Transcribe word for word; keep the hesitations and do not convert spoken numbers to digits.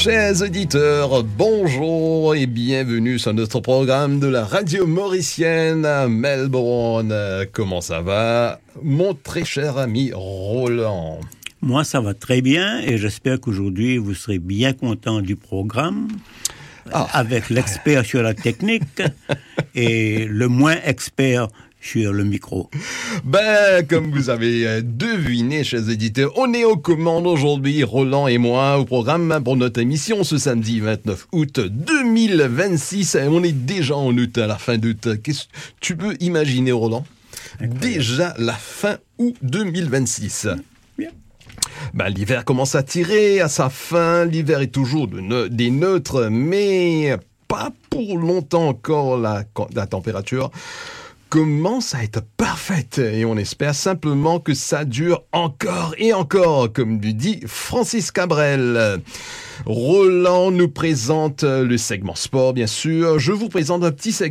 Chers auditeurs, bonjour et bienvenue sur notre programme de la radio mauricienne à Melbourne. Comment ça va, mon très cher ami Roland? Moi, ça va très bien et j'espère qu'aujourd'hui, vous serez bien content du programme. Ah. Avec l'expert sur la technique et le moins expert sur le micro. Ben, comme vous avez deviné, chers éditeurs, on est aux commandes aujourd'hui, Roland et moi, au programme pour notre émission ce samedi vingt-neuf août deux mille vingt-six. On est déjà en août, à la fin d'août. Qu'est-ce que tu peux imaginer, Roland? Incroyable. Déjà la fin août deux mille vingt-six. Bien. Ben, l'hiver commence à tirer à sa fin. L'hiver est toujours de ne- des neutres, mais pas pour longtemps encore. La, la température commence à être parfaite et on espère simplement que ça dure encore et encore, comme lui dit Francis Cabrel. Roland nous présente le segment sport, bien sûr. Je vous présente un petit segment